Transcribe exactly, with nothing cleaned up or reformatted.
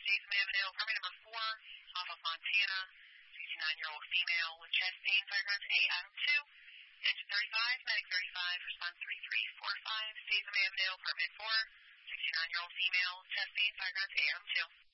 Statham Avenue, apartment number four, off of Montana, sixty-nine-year-old female with chest pain, fire grounds A, Adam two. Engine thirty-five, medic thirty-five, response three three four five, Statham Avenue, apartment four, sixty-nine-year-old female, chest pain, fire grounds A, Adam two.